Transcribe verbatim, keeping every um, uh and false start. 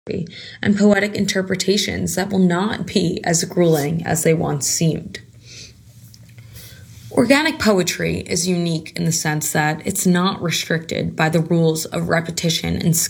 and poetic interpretations that will not be as grueling as they once seemed. Organic poetry is unique in the sense that it's not restricted by the rules of repetition and